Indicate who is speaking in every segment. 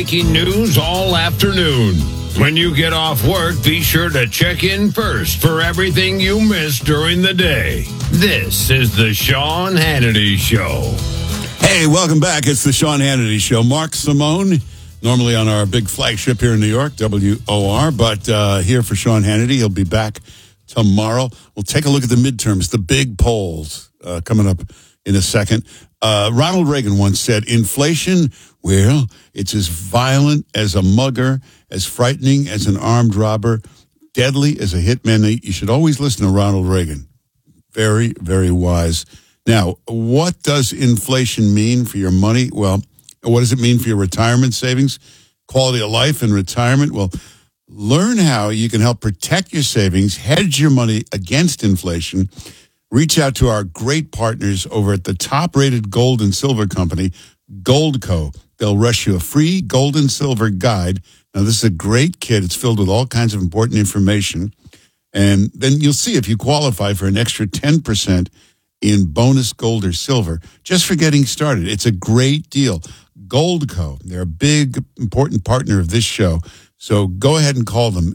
Speaker 1: breaking news all afternoon. When you get off work, be sure to check in first for everything you missed during the day. This is the Sean Hannity Show.
Speaker 2: Hey, welcome back. It's the Sean Hannity Show. Mark Simone, normally on our big flagship here in New York, WOR, but here for Sean Hannity. He'll be back tomorrow. We'll take a look at the midterms, the big polls coming up in a second. Ronald Reagan once said, inflation, well, it's as violent as a mugger, as frightening as an armed robber, deadly as a hitman. You should always listen to Ronald Reagan. Very, very wise. Now, what does inflation mean for your money? Well, what does it mean for your retirement savings, quality of life in retirement? Well, learn how you can help protect your savings, hedge your money against inflation. Reach out to our great partners over at the top-rated gold and silver company, Goldco. They'll rush you a free gold and silver guide. Now, this is a great kit. It's filled with all kinds of important information. And then you'll see if you qualify for an extra 10% in bonus gold or silver just for getting started. It's a great deal. Goldco, they're a big, important partner of this show. So go ahead and call them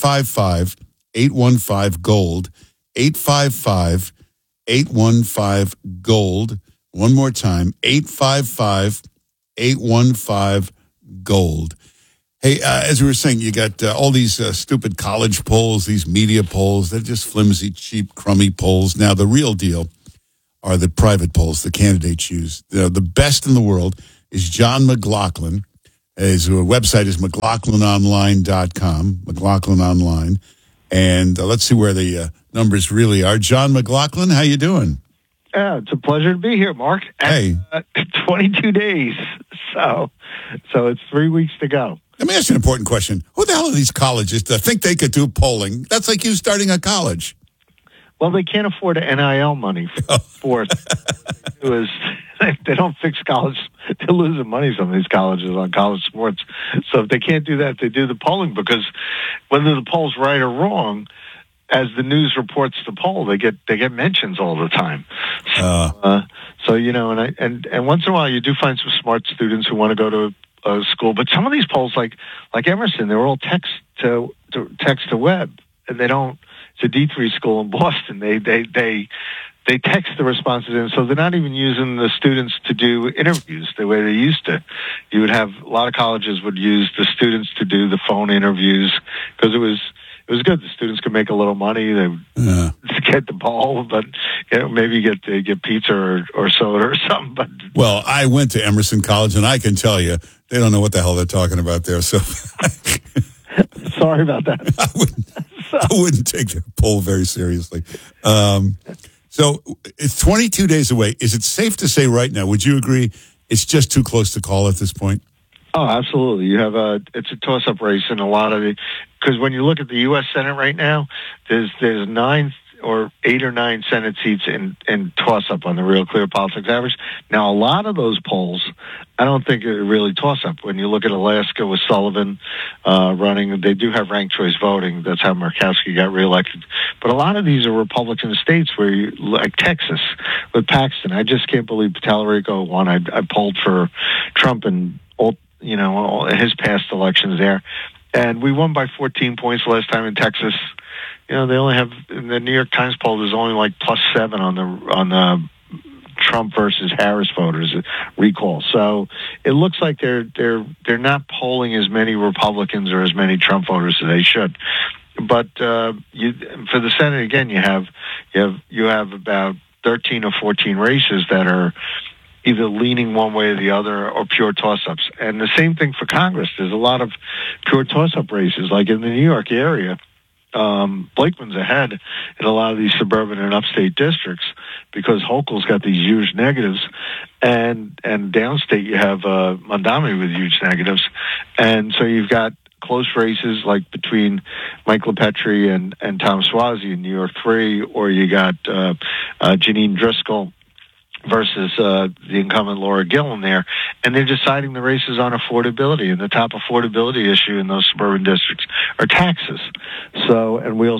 Speaker 2: 855-815-GOLD, 855-815-GOLD. One more time, 855-815-GOLD. Hey, as we were saying, you got all these stupid college polls, these media polls. They're just flimsy, cheap, crummy polls. Now, the real deal are the private polls the candidates use. The best in the world is John McLaughlin. His website is McLaughlinOnline.com, McLaughlin Online. And let's see where the numbers really are. John McLaughlin, how you doing?
Speaker 3: It's a pleasure to be here, Mark.
Speaker 2: Hey.
Speaker 3: 22 days. So it's 3 weeks to go.
Speaker 2: Let me ask you an important question. Who the hell are these colleges that think they could do polling? That's like you starting a college.
Speaker 3: Well, they can't afford NIL money for it. They don't fix college. They're losing money, some of these colleges, on college sports. So if they can't do that, they do the polling, because whether the poll's right or wrong, as the news reports the poll, they get mentions all the time. So you know, and once in a while you do find some smart students who want to go to school, but some of these polls, like Emerson, they're all text to web, and they don't. It's a D3 school in Boston. They text the responses in, so they're not even using the students to do interviews the way they used to. You would have a lot of colleges would use the students to do the phone interviews, because it was good. The students could make a little money. They would get the poll, but maybe get pizza or soda or something. But
Speaker 2: well, I went to Emerson College, and I can tell you they don't know what the hell they're talking about there. So
Speaker 3: sorry about that.
Speaker 2: I wouldn't take their poll very seriously. So it's 22 days away. Is it safe to say right now, would you agree, it's just too close to call at this point?
Speaker 3: Oh, absolutely. You have it's a toss-up race in a lot of it, because when you look at the U.S. Senate right now, there's 8 or 9 Senate seats in toss-up on the Real Clear Politics average. Now, a lot of those polls, I don't think are really toss-up. When you look at Alaska with Sullivan running, they do have ranked choice voting. That's how Murkowski got reelected. But a lot of these are Republican states, where like Texas with Paxton. I just can't believe Talarico won. I polled for Trump and his past elections there, and we won by 14 points last time in Texas. They only have, in the New York Times poll, there's only like +7 on the Trump versus Harris voters recall. So it looks like they're not polling as many Republicans or as many Trump voters as they should. But for the Senate, again, you have about 13 or 14 races that are either leaning one way or the other, or pure toss-ups. And the same thing for Congress. There's a lot of pure toss-up races, like in the New York area. Blakeman's ahead in a lot of these suburban and upstate districts, because Hochul's got these huge negatives, and downstate you have Mondami with huge negatives. And so you've got close races like between Mike LaPetrie and Tom Suozzi in New York 3, or you got Janine Driscoll versus the incumbent Laura Gillen there, and they're deciding the races on affordability, and the top affordability issue in those suburban districts are taxes. So, and we also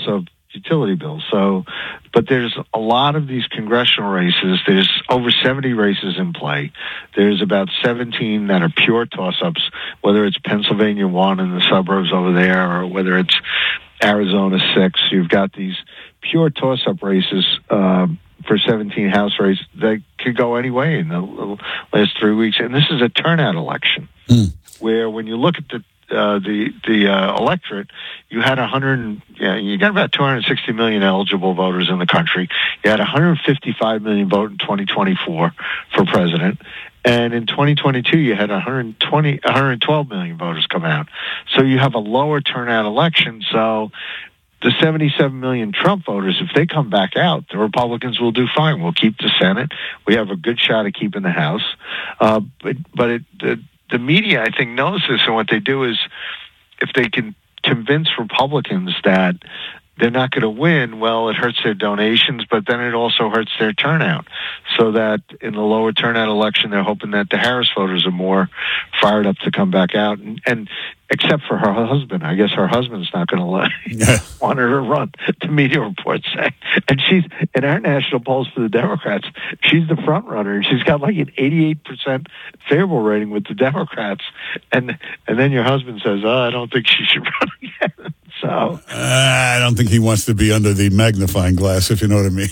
Speaker 3: utility bills. So, but there's a lot of these congressional races. There's over 70 races in play. There's about 17 that are pure toss-ups, whether it's Pennsylvania 1 in the suburbs over there, or whether it's Arizona 6. You've got these pure toss-up races for 17 House races that could go any way in the last 3 weeks. And this is a turnout election where when you look at the electorate, you had you got about 260 million eligible voters in the country. You had 155 million vote in 2024 for president. And in 2022, you had 112 million voters come out. So you have a lower turnout election. So the 77 million Trump voters, if they come back out, the Republicans will do fine. We'll keep the Senate. We have a good shot at keeping the House. The media, I think, knows this, and what they do is, if they can convince Republicans that they're not going to win, well, it hurts their donations, but then it also hurts their turnout. So that in the lower turnout election, they're hoping that the Harris voters are more fired up to come back out. And except for her husband, I guess her husband's not going to want her to run, the media reports say. And she's, in our national polls for the Democrats, she's the front runner. She's got like an 88% favorable rating with the Democrats. And then your husband says, I don't think she should run again. So
Speaker 2: I don't think he wants to be under the magnifying glass, if you know what I mean.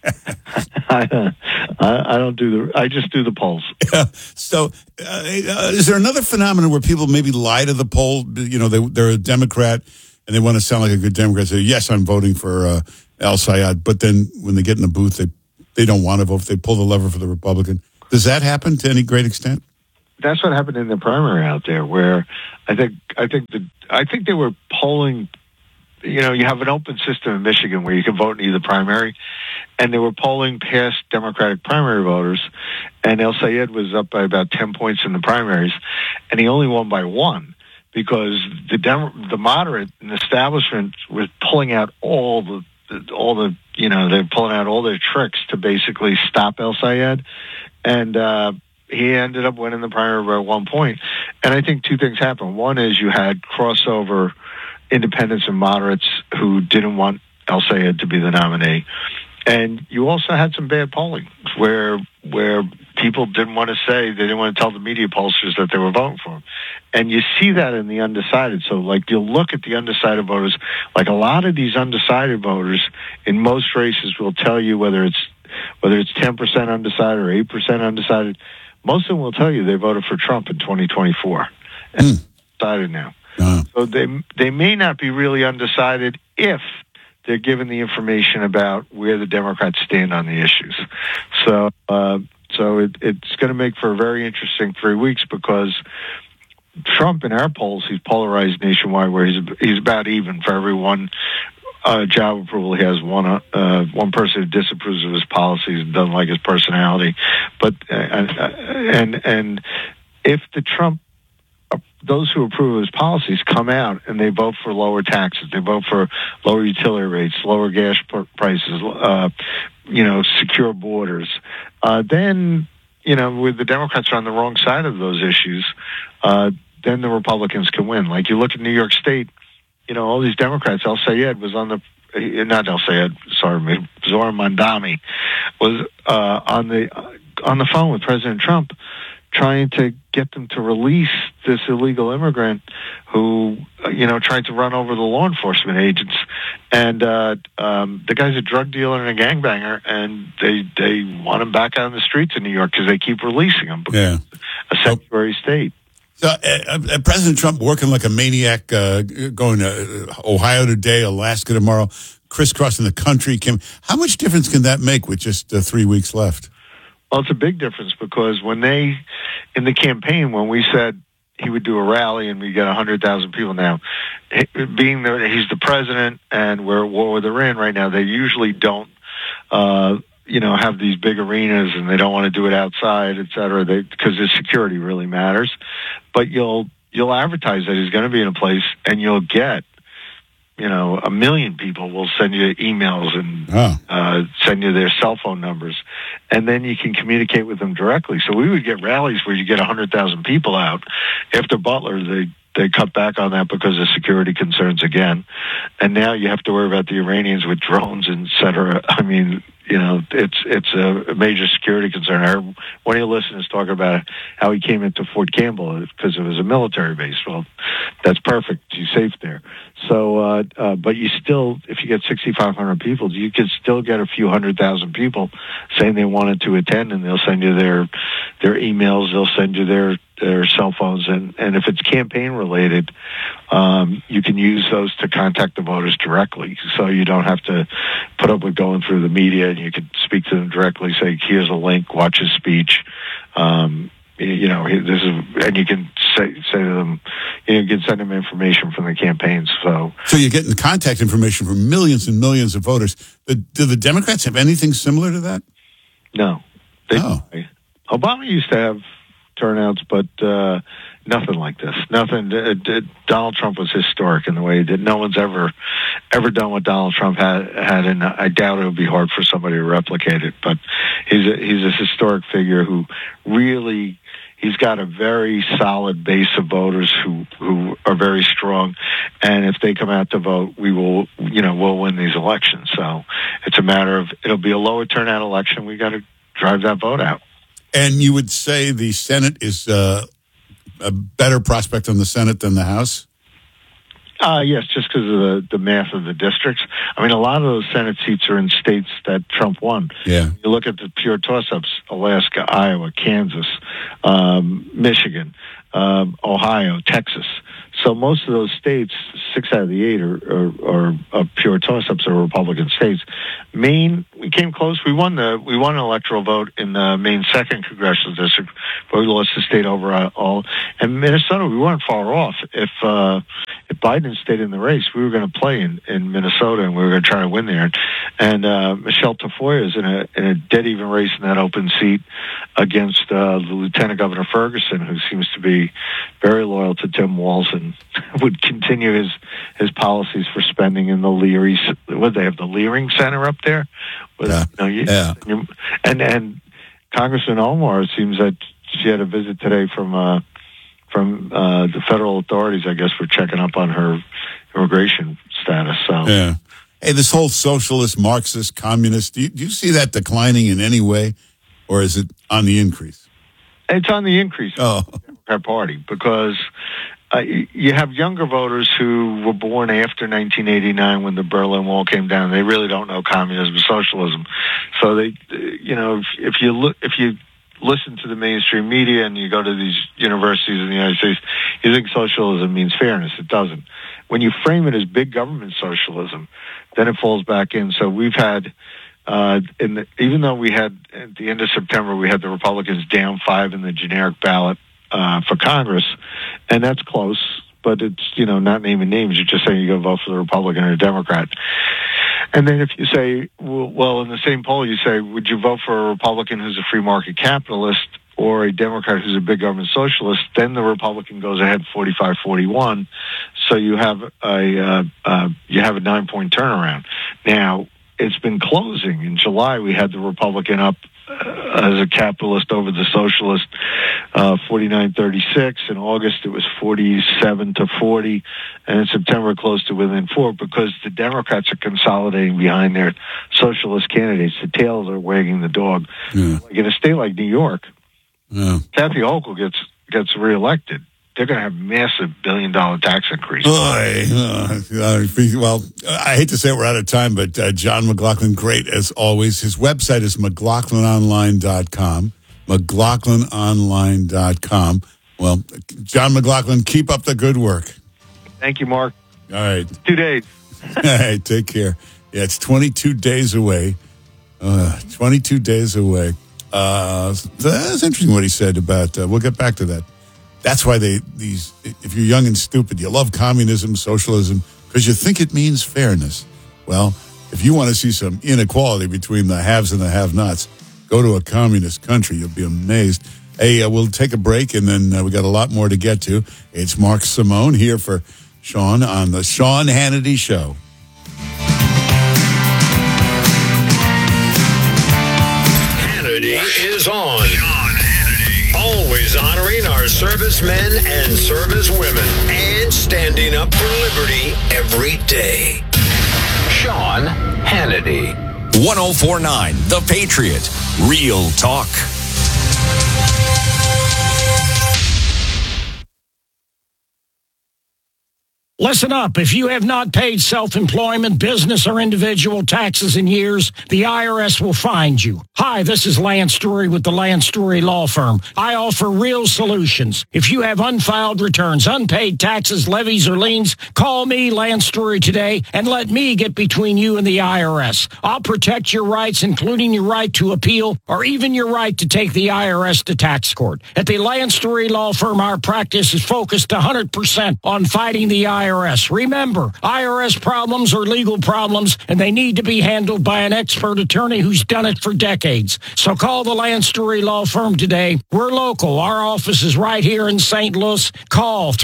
Speaker 3: I don't do I just do the polls.
Speaker 2: Yeah. So, is there another phenomenon where people maybe lie to the poll? You know, they're a Democrat and they want to sound like a good Democrat. Say, yes, I'm voting for El-Sayed, but then when they get in the booth, they don't want to vote. They pull the lever for the Republican. Does that happen to any great extent?
Speaker 3: That's what happened in the primary out there, where I think they were polling. You know, you have an open system in Michigan where you can vote in either primary, and they were polling past Democratic primary voters, and El-Sayed was up by about 10 points in the primaries, and he only won by 1 because the moderate and establishment was pulling out all the they're pulling out all their tricks to basically stop El-Sayed, and he ended up winning the primary by 1 point. And I think two things happened. One is you had crossover independents and moderates who didn't want El-Sayed to be the nominee. And you also had some bad polling where people didn't want to say, they didn't want to tell the media pollsters that they were voting for him. And you see that in the undecided. So, like, you'll look at the undecided voters. Like, a lot of these undecided voters in most races will tell you whether it's 10% undecided or 8% undecided. Most of them will tell you they voted for Trump in 2024. And decided now. So they may not be really undecided if they're given the information about where the Democrats stand on the issues. So it's going to make for a very interesting 3 weeks, because Trump, in our polls, he's polarized nationwide, where he's about even for every one job approval. He has one person who disapproves of his policies and doesn't like his personality. But and if the Trump, those who approve of his policies come out and they vote for lower taxes, they vote for lower utility rates, lower gas prices, secure borders, then, with the Democrats on the wrong side of those issues, then the Republicans can win. Like, you look at New York State, all these Democrats, El-Sayed was on not El-Sayed, sorry, Zohar Mamdani was on the phone with President Trump, trying to get them to release this illegal immigrant who, tried to run over the law enforcement agents. And the guy's a drug dealer and a gangbanger, and they want him back out on the streets in New York because they keep releasing him.
Speaker 2: Yeah.
Speaker 3: A sanctuary state.
Speaker 2: So President Trump working like a maniac, going to Ohio today, Alaska tomorrow, crisscrossing the country. How much difference can that make with just 3 weeks left?
Speaker 3: Well, it's a big difference, because in the campaign, when we said he would do a rally and we get 100,000 people now, being that he's the president and we're at war with Iran right now, they usually don't, have these big arenas, and they don't want to do it outside, et cetera, because the security really matters. But you'll advertise that he's going to be in a place, and you'll get, 1 million people will send you emails and send you their cell phone numbers, and then you can communicate with them directly. So we would get rallies where you get 100,000 people out. After Butler, they cut back on that because of security concerns again. And now you have to worry about the Iranians with drones, et cetera. I mean, it's a major security concern. I heard one of your listeners talk about how he came into Fort Campbell because it was a military base. Well, that's perfect. He's safe there. So, but you still, if you get 6,500 people, you could still get a few 100,000 people saying they wanted to attend, and they'll send you their emails, they'll send you their cell phones, and if it's campaign related, you can use those to contact the voters directly. So you don't have to put up with going through the media, and you can speak to them directly. Say, here's a link, watch his speech. This is, and you can say to them, you can send them information from the campaigns. So
Speaker 2: you're getting contact information from millions and millions of voters. Do the Democrats have anything similar to that?
Speaker 3: No. Obama used to have turnouts, but nothing like this. Nothing. Donald Trump was historic in the way that no one's ever done what Donald Trump had, and I doubt it would be hard for somebody to replicate it. But he's a historic figure who really. He's got a very solid base of voters who are very strong, and if they come out to vote, we'll win these elections. So it's a matter of, it'll be a lower turnout election. We got to drive that vote out.
Speaker 2: And you would say the Senate is a better prospect on the Senate than the House?
Speaker 3: Yes, just because of the math of the districts. I mean, a lot of those Senate seats are in states that Trump won.
Speaker 2: Yeah.
Speaker 3: You look at the pure toss-ups: Alaska, Iowa, Kansas, Michigan, Ohio, Texas. So most of those states, 6 out of the 8 are pure toss-ups, are Republican states. Maine, we came close. We won an electoral vote in the Maine 2nd congressional district, but we lost the state overall. And Minnesota, we weren't far off. If Biden stayed in the race, we were going to play in Minnesota, and we were going to try to win there. And Michelle Tafoya is in a dead even race in that open seat against the Lieutenant Governor Ferguson, who seems to be very loyal to Tim Walz and would continue his policies for spending in the Leary. What, they have the Leering Center up there? And Congressman Omar, it seems that she had a visit today from the federal authorities, I guess, for checking up on her immigration status. So
Speaker 2: yeah. Hey, this whole socialist, Marxist, communist, do you see that declining in any way, or is it on the increase?
Speaker 3: It's on the increase.
Speaker 2: Oh.
Speaker 3: Democrat Party, because you have younger voters who were born after 1989 when the Berlin Wall came down. They really don't know communism, socialism. So they, if you listen to the mainstream media and you go to these universities in the United States, you think socialism means fairness. It doesn't. When you frame it as big government socialism, then it falls back in. So we've had, even though we had, at the end of September, we had the Republicans down 5 in the generic ballot for Congress, and that's close, but it's, not naming names. You're just saying you go vote for the Republican or the Democrat. And then if you say, well, in the same poll, you say, would you vote for a Republican who's a free market capitalist or a Democrat who's a big government socialist? Then the Republican goes ahead 45-41. So you have a 9-point turnaround. Now, it's been closing. In July, we had the Republican up as a capitalist over the socialist, 49-36. In August, it was 47-40, and in September, close to within 4, because the Democrats are consolidating behind their socialist candidates. The tails are wagging the dog. Yeah. Like in a state like New York, Kathy Hochul gets reelected. They're going to have massive $1 billion tax increase.
Speaker 2: Well, I hate to say we're out of time, but John McLaughlin, great as always. His website is McLaughlinOnline.com. McLaughlinOnline.com. Well, John McLaughlin, keep up the good work.
Speaker 3: Thank you, Mark.
Speaker 2: All right.
Speaker 3: 2 days.
Speaker 2: All right, take care. Yeah, it's 22 days away. 22 days away. That's interesting what he said about, we'll get back to that. That's why if you're young and stupid, you love communism, socialism, because you think it means fairness. Well, if you want to see some inequality between the haves and the have-nots, go to a communist country. You'll be amazed. Hey, we'll take a break, and then we got a lot more to get to. It's Mark Simone here for Sean on the Sean Hannity Show.
Speaker 1: Hannity is on. Sean Hannity. Always is honoring our servicemen and servicewomen and standing up for liberty every day. Sean Hannity.
Speaker 4: 1049 The Patriot. Real talk.
Speaker 5: Listen up. If you have not paid self-employment, business, or individual taxes in years, the IRS will find you. Hi, this is Lance Story with the Lance Story Law Firm. I offer real solutions. If you have unfiled returns, unpaid taxes, levies, or liens, call me, Lance Story, today, and let me get between you and the IRS. I'll protect your rights, including your right to appeal, or even your right to take the IRS to tax court. At the Lance Story Law Firm, our practice is focused 100% on fighting the IRS. Remember, IRS problems are legal problems, and they need to be handled by an expert attorney who's done it for decades. So call the Lance Story Law Firm today. We're local. Our office is right here in St. Louis. Call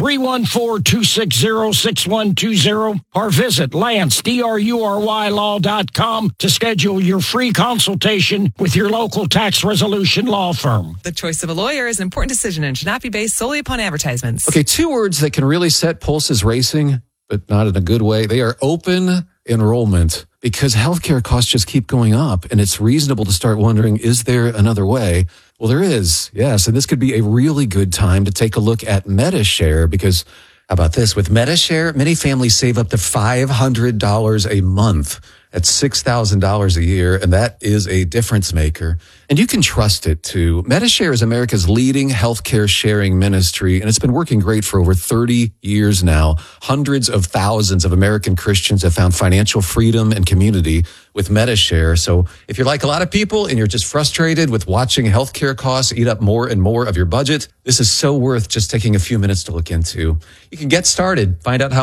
Speaker 5: 314-260-6120 or visit LanceDruryLaw.com to schedule your free consultation with your local tax resolution law firm.
Speaker 6: The choice of a lawyer is an important decision and should not be based solely upon advertisements.
Speaker 7: Okay, two words that can really set pulses racing, but not in a good way. They are open enrollment, because healthcare costs just keep going up, and it's reasonable to start wondering, is there another way? Well, there is, yes, and this could be a really good time to take a look at MediShare, because how about this? With MediShare, many families save up to $500 a month. That's $6,000 a year, and that is a difference maker. And you can trust it, too. MediShare is America's leading healthcare sharing ministry, and it's been working great for over 30 years now. Hundreds of thousands of American Christians have found financial freedom and community with MediShare. So if you're like a lot of people and you're just frustrated with watching healthcare costs eat up more and more of your budget, this is so worth just taking a few minutes to look into. You can get started. Find out how